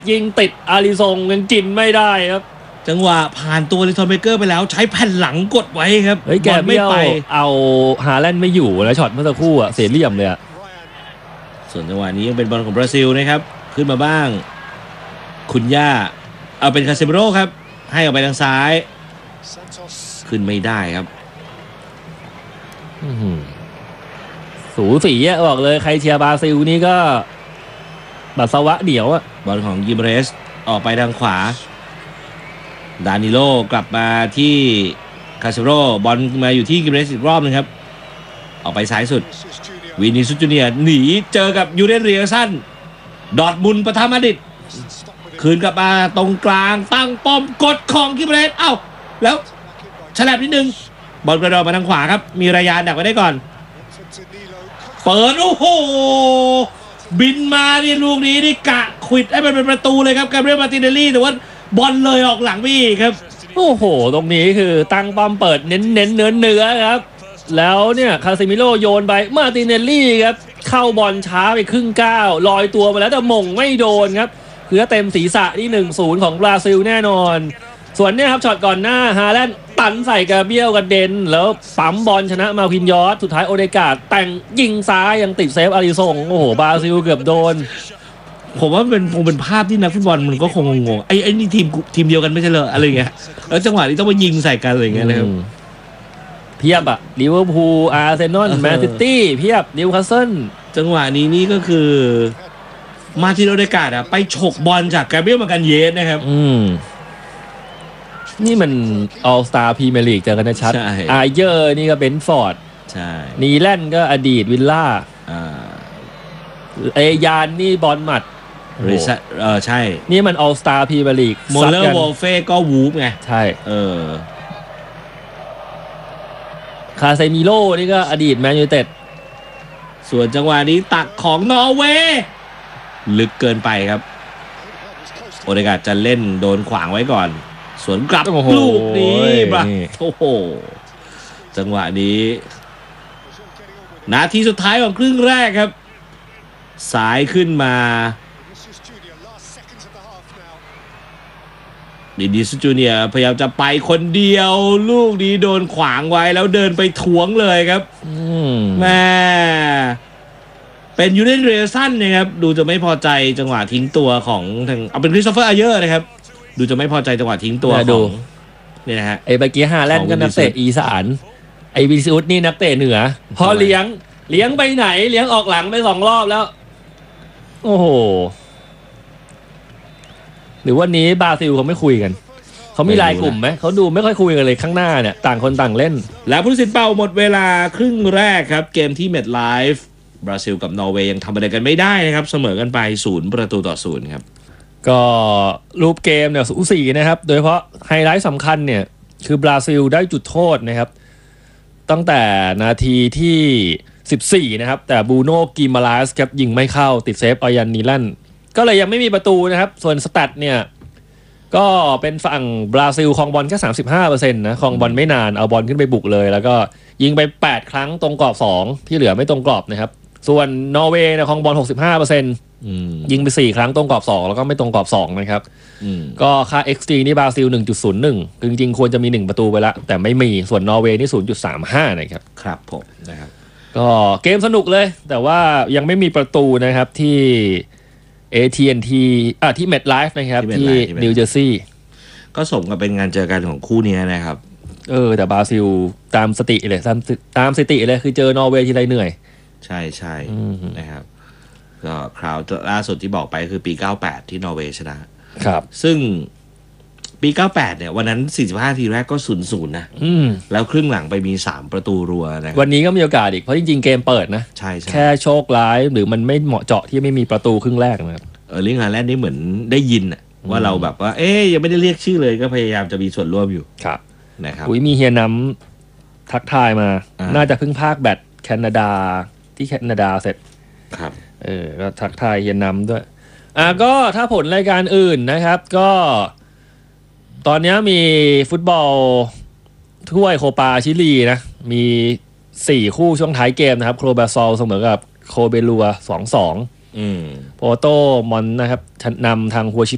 ยิงติดอาริซงยังกินไม่ได้ครับจังหวะผ่านตัวลิทอนเบเกอร์ไปแล้วใช้แผ่นหลังกดไว้ครับแกไม่ไปเอาฮาแลนด์ไม่อยู่แล้วช็อตเมื่อสักครู่เสียเหลี่ยมเลยส่วนจังหวะนี้ยังเป็นบอลของบราซิลนะครับขึ้นมาบ้างคุณย่าเอาเป็นคาเซมิโร่ครับให้ออกไปทางซ้ายขึ้นไม่ได้ครับสูสีบอกเลยใครเชียร์บราซิลนี่ก็บัสวะเดี่ยวบอลของกิมเรสออกไปทางขวาดานิโลกลับมาที่คาเซมิโร่บอลมาอยู่ที่กิมเรสอีกรอบนึงครับออกไปซ้ายสุดวินิซิอุสจูเนียร์หนีเจอกับยูเรนเรียสันดอร์ทมุนด์ปะทะมาดริดคืนกลับมาตรงกลางตั้งป้อมกดของกิมเรสแล้วฉลับนิดนึงบอลกระโดดมาทางขวาครับมีรายานดักไว้ได้ก่อนเปิดโอ้โหบินมานี่ลูกนี้นี่กะขวิดให้มันเป็นประตูเลยครับกาเบรียลมาร์ติเนลลี่แต่ว่าบอลเลยออกหลังไปอีกครับโอ้โหตรงนี้คือตั้งป้อมเปิดเน้นเนื้อครับแล้วเนี่ยคาเซมิโร่โยนไปมาร์ติเนลลี่ครับเข้าบอลช้าไปครึ่งก้าวลอยตัวมาแล้วแต่มงไม่โดนครับคือเต็มศีรษะที่ 1-0 ของบราซิลแน่นอนส่วนเนี่ยครับช็อตก่อนหน้าฮาแลนด์ตันใส่กาเบียลกับเดนแล้วปั๊มบอลชนะมาคินยอสสุดท้ายโอเดการ์ดแต่งยิงซ้ายยังติดเซฟอาริซงโอ้โหบราซิลเกือบโดนผมว่าคงเป็นภาพที่นักฟุตบอลมันก็คงงงไอ้นี่ทีมเดียวกันไม่ใช่เหรออะไรเงี้ยแล้วจังหวะนี้ต้องมายิงใส่กันอะไรเงี้ยนะครับเพียบลิเวอร์พูลอาร์เซนอลแมนซิตี้เพียบนิวคาสเซิลจังหวะนี้นี่ก็คือมาร์ตินโอเดการ์ดไปฉกบอลจากกาเบรียลมากันเยสนะครับนี่มันออลสตาร์พรีเมียร์ลีกเจอกันชัดอาเยอร์นี่ก็เบนฟอร์ดใช่นีแลนด์ก็อดีตวิลล่ายานนี่บอลหมัดใช่นี่มันออลสตาร์พรีเมียร์ลีกโมเลอร์วอลเฟ่ก็วูฟไงใช่คาเซมิโร่นี่ก็อดีตแมนยูเต็ดส่วนจังหวะนี้ตักของนอร์เวย์ลึกเกินไปครับโอเดการ์ดจะเล่นโดนขวางไว้ก่อนสวนกลับลูกนี้บ้าโอ้โหจังหวะนี้นาทีสุดท้ายของครึ่งแรกครับสายขึ้นมาวินิซิอุสจูเนียร์พยายามจะไปคนเดียวลูกนี้โดนขวางไว้แล้วเดินไปทวงเลยครับแม่เป็นยูเรนเรียสันนะครับดูจะไม่พอใจจังหวะทิ้งตัวของทางเอาเป็นคริสโตเฟอร์อาเยอร์นะครับดูจะไม่พอใจจังหวะทิ้งตัวของนี่นะฮะไอ้เมื่อกี้ฮาแลนด์ก็นักเตะอีสานไอ้วินิซิอุสนี่นักเตะเหนือพอเลี้ยงไปไหนเลี้ยงออกหลังไป2 รอบแล้วโอ้โหหรือวันนี้บราซิลเขาไม่คุยกันเขามีไลน์กลุ่มไหมเขาดูไม่ค่อยคุยกันเลยข้างหน้าเนี่ยต่างคนต่างเล่นแล้วผู้ตัดสินเป่าหมดเวลาครึ่งแรกครับเกมที่เมทไลฟ์บราซิลกับนอร์เวย์ยังทำอะไรกันไม่ได้นะครับเสมอกันไป0-0ครับก็รูปเกมเนี่ยสูสีนะครับโดยเฉพาะไฮไลท์สำคัญเนี่ยคือบราซิลได้จุดโทษนะครับตั้งแต่นาทีที่14นะครับแต่บูโน่กิมาลาสครับยิงไม่เข้าติดเซฟอายันนีแลนด์ก็เลยยังไม่มีประตูนะครับส่วนสแตทเนี่ยก็เป็นฝั่งบราซิลครองบอลแค่ 35% นะครองบอลไม่นานเอาบอลขึ้นไปบุกเลยแล้วก็ยิงไป8ครั้งตรงกรอบ2ที่เหลือไม่ตรงกรอบนะครับส่วนนอร์เวย์เนี่ยครองบอล 65% ยิงไป4ครั้งตรงกรอบ2แล้วก็ไม่ตรงกรอบ2นะครับก็ค่า XG นี่บราซิล 1.01 คือจริงๆควรจะมี1ประตูไปแล้วแต่ไม่มีส่วนนอร์เวย์นี่ 0.35 นะครับครับผมนะครับก็เกมสนุกเลยแต่ว่ายังไม่มีประตูนะครับที่ AT&T ที่ MetLife นะครับที่นิวเจอร์ซีย์ก็สมกับเป็นงานเจอกันของคู่นี้นะครับแต่บราซิลตามสถิติเลยตามสถิติเลยคือเจอนอร์เวย์ทีไรเหนื่อยใช่นะครับก็คราวล่าสุดที่บอกไปคือปี98ที่นอร์เวย์ชนะครับซึ่งปี98เนี่ยวันนั้น45ทีแรกก็ 0-0 นะแล้วครึ่งหลังไปมี3ประตูรัวนะวันนี้ก็มีโอกาสอีกเพราะจริงๆเกมเปิดนะใช่แค่โชคร้ายหรือมันไม่เหมาะเจาะที่ไม่มีประตูครึ่งแรกนะครับลิงฮาแลนด์นี่เหมือนได้ยินว่าเราแบบว่ายังไม่ได้เรียกชื่อเลยก็พยายามจะมีส่วนร่วมอยู่ครับนะครับมีเฮียน้ำทักทายมาน่าจะเพิ่งพากแบตแคนาดาที่แคนาดาเสร็จครับก็ทักทายเฮียน้ำด้วยก็ถ้าผลรายการอื่นนะครับก็ตอนนี้มีฟุตบอลถ้วยโคปาชิลีนะมี4คู่ช่วงท้ายเกมนะครับโครบาซอลเสมอกับโคเบลัว 2-2โปโตมอนนะครับนำทางฮัวชิ